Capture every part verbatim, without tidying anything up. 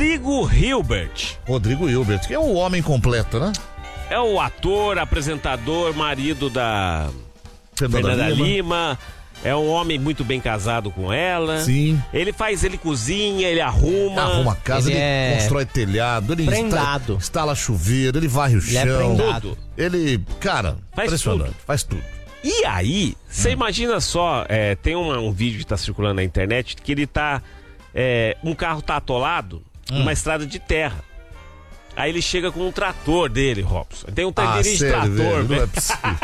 Rodrigo Hilbert. Rodrigo Hilbert, que é o homem completo, né? É o ator, apresentador, marido da Fernanda, Fernanda Lima. Lima. É um homem muito bem casado com ela. Sim. Ele faz, ele cozinha, ele arruma. Arruma a casa, ele, Ele é constrói telhado, ele prendado. insta- instala chuveiro, ele varre o Ele é chão. prendado. Ele, cara, Faz impressionante, tudo. faz tudo. E aí, você Hum. imagina só, é, tem uma- um vídeo que tá circulando na internet que ele tá. É, um carro tá atolado Hum. numa estrada de terra. Aí ele chega com um trator dele, Robson. Tem um Ah, dirige sério, trator, velho, não é velho. possível.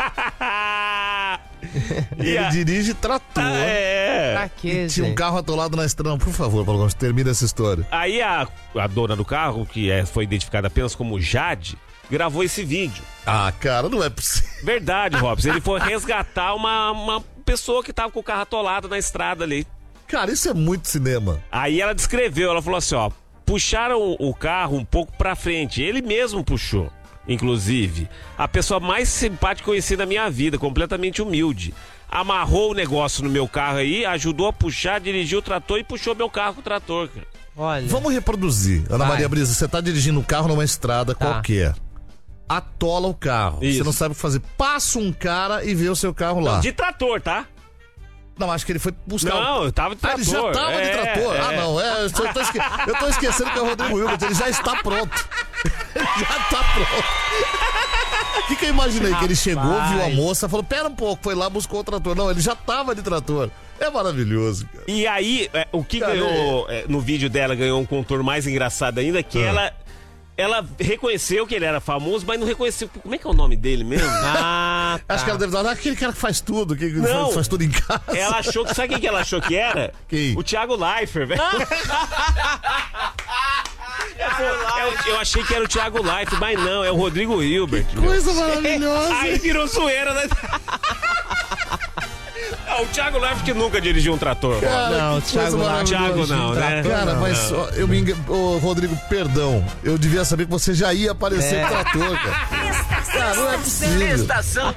E Ele a- dirige trator. Ah, é. Pra quê, E tinha um gente? carro atolado na estrada. Por favor, Paulo Gonçalves, termina essa história. Aí a, a dona do carro, que é, foi identificada apenas como Jade, gravou esse vídeo. Ah, cara, não é possível. Verdade, Robson. Ele foi resgatar uma, uma pessoa que tava com o carro atolado na estrada ali. Cara, isso é muito cinema. Aí ela descreveu, ela falou assim, ó, puxaram o carro um pouco pra frente. Ele mesmo puxou, inclusive. A pessoa mais simpática que eu conheci na minha vida, completamente humilde. Amarrou o negócio no meu carro aí, ajudou a puxar, dirigiu o trator e puxou meu carro com o trator, cara. Olha. Vamos reproduzir. Ana Vai. Maria Brisa, você tá dirigindo um carro numa estrada Tá. qualquer. Atola o carro. Isso. Você não sabe o que fazer. Passa um cara e vê o seu carro lá. De trator, tá? Não, acho que ele foi buscar. Não, eu tava de Ah, trator. ele já tava de É, trator. é. Ah, não. É, eu, tô esque... eu tô esquecendo que é o Rodrigo Hilbert. Ele já está pronto. Ele já tá pronto. O que, que eu imaginei? Que ele chegou, viu a moça, falou: pera um pouco, foi lá, buscou o trator. Não, ele já tava de trator. É maravilhoso, cara. E aí, é, o que Cara, ganhou é, no vídeo dela, ganhou um contorno mais engraçado ainda, que Ah. ela, ela reconheceu que ele era famoso, mas não reconheceu. Como é que é o nome dele mesmo? Ah, tá. Acho que ela deve dar, ah, aquele cara que faz tudo, que Não. faz, faz tudo em casa. Ela achou que. Sabe quem que ela achou que era? Quem? O Thiago Leifert, velho. eu, eu achei que era o Thiago Leifert, mas não, é o Rodrigo Hilbert. meu. Coisa maravilhosa. Aí virou zoeira, né? Ah, o Thiago Leifert que nunca dirigiu um trator. Cara, Não, que Thiago coisa não. maravilhosa. Thiago não, né? Cara, mas só, eu me engan... Ô, Rodrigo, perdão. Eu devia saber que você já ia aparecer É. com o trator, cara. Cara, não é possível. Estação